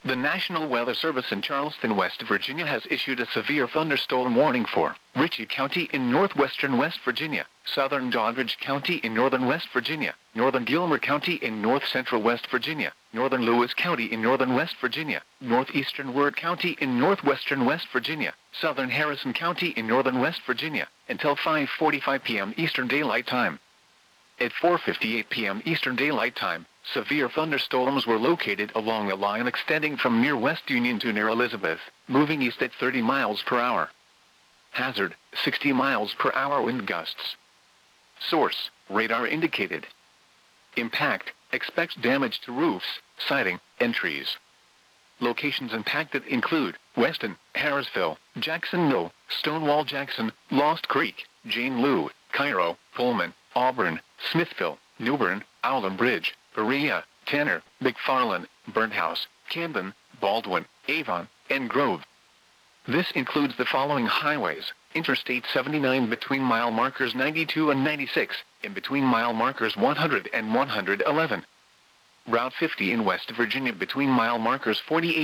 The National Weather Service in Charleston, West Virginia has issued a severe thunderstorm warning for Ritchie County in northwestern West Virginia, southern Doddridge County in northern West Virginia, northern Gilmer County in north-central West Virginia, northern Lewis County in northern West Virginia, northeastern Wirt County in northwestern West Virginia, southern Harrison County in northern West Virginia, until 5:45 p.m. Eastern Daylight Time. At 4:58 p.m. Eastern Daylight Time, severe thunderstorms were located along a line extending from near West Union to near Elizabeth, moving east at 30 miles per hour. Hazard, 60 miles per hour wind gusts. Source, radar indicated. Impact, expect damage to roofs, siding, and trees. Locations impacted include Weston, Harrisville, Jacksonville, Stonewall Jackson, Lost Creek, Jane Lou, Cairo, Pullman, Auburn, Smithville, New Bern, Owlum Bridge, Berea, Tanner, McFarland, Burnt House, Camden, Baldwin, Avon, and Grove. This includes the following highways: Interstate 79 between mile markers 92 and 96, and between mile markers 100 and 111. Route 50 in West Virginia between mile markers 48